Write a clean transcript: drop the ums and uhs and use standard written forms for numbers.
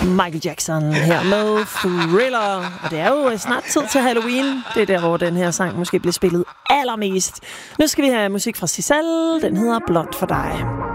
Michael Jackson her med Thriller. Og det er jo snart tid til Halloween. Det er der, hvor den her sang måske bliver spillet allermest. Nu skal vi have musik fra Sisal. Den hedder Blond for dig.